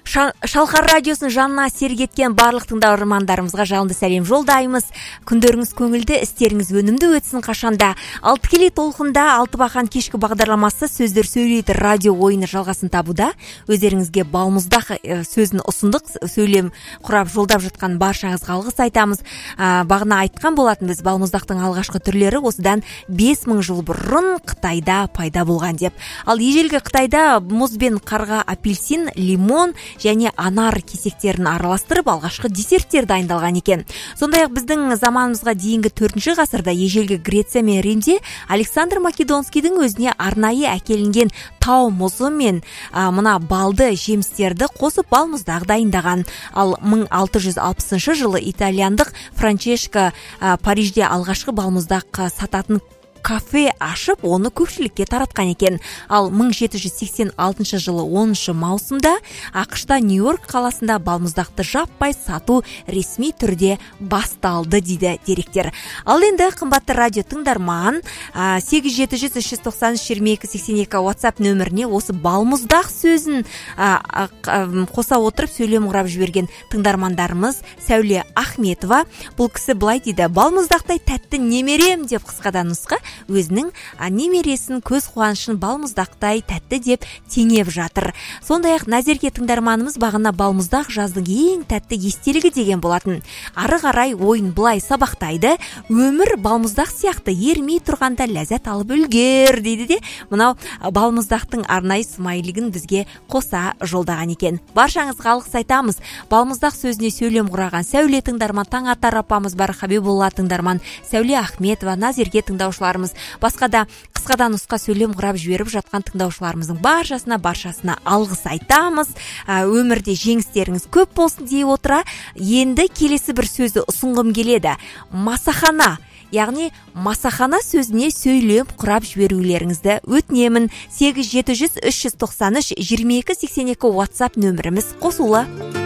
Шалқар радиосын жанына сергеткен барлық тыңдармандарымызға жалынды сәлем жолдаймыз. Күндеріңіз көңілді, істеріңіз өнімді өтсін қашанда. Алтыкелей толқында Алтыбақан кешкі бағдарламасы сөздер сөйлейді радио ойыны жалғасын табуда. Өздеріңізге балмұздақ сөзін ұсындық, сөйлем құрап жолдап жатқан баршаңызға алғыс айтамыз. Бағына айтқан болатын біз балмұздақтың алғашқы түрлері осыдан 5000 жыл бұрын Қытайда пайда болған деп. Ал ежелгі Қытайда мұз бен қарға апельсин, лимон және анар кесектерін араластырып алғашқы десерттер дайындалған екен. Сондай-ақ біздің заманымызға дейінгі 4 ғасырда ежелгі Греция мен Римде Александр Македонскийдің өзіне арнайы әкелінген тау мұзы мен мына балды жемістерді қосып балмұздақ дайындаған. Ал 1660 жылы итальяндық Франчешко Парижде алғашқы балмұздақ сататын кафе ашып, оны көпшілікке таратқан екен. Ал 1786 жылы 10 маусымда ақшта Нью-Йорк қаласында балмұздақты жаппай сату ресми түрде басталды дейді деректер. Ал енді қымбатты радио тыңдарман 877-393-2282 WhatsApp нөміріне осы балмұздақ сөзін қоса отырып сөйлем құрап жіберген тыңдармандарымыз Сәуле Ахметова. Бұл кісі былай дейді: балмұздақтай тәтті немерем деп қысқадан нұсқа өзінің немересін көз қуанышын балмұздақтай тәтті деп теңеп жатыр. Сондай-ақ Назерке тыңдарманымыз бағана балмұздақ жаздың ең тәтті естелігі деген болатын. Ары қарай ойын былай сабақтайды: өмір балмұздақ сияқты ермей тұрғанда ләззат алып үлгер дейді де, мынау балмұздақтың арнайы смайлигін бізге қоса жолдаған екен. Баршаңызға алғыс айтамыз. Балмұздақ сөзіне сөйлем құраған Сәуле тыңдарман, Таңатар апамыз бар, Хабиболла тыңдарман, Сәуле Ахметова, Назерке тыңдаушыларымыз, басқа да қысқадан нұсқа сөйлем құрап жіберіп жатқан тыңдаушыларымыздың баршасына алғыс айтамыз. Өмірде жеңістеріңіз көп болсын дей отыра, енді келесі бір сөзді ұсынғым келеді. Масахана, яғни масахана сөзіне сөйлем құрап жіберулеріңізді өтінемін. 877-393-2282 WhatsApp нөміріміз қосулы.